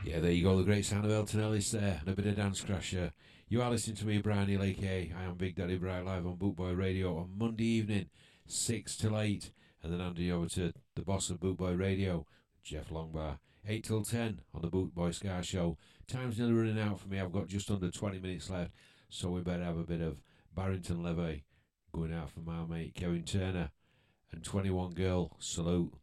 Yeah, there you go, the great sound of Elton Ellis there, and a bit of Dance Crasher. You are listening to me, Brian Hill, aka I am Big Daddy Bright, live on Bootboy Radio on Monday evening, 6 till 8, and then handing you over to the boss of Bootboy Radio, Jeff Longbar, 8 till 10 on the Bootboy Scar Show. Time's nearly running out for me, I've got just under 20 minutes left, so we better have a bit of Barrington Levy going out for my mate Kevin Turner, and 21 Girl, Salute.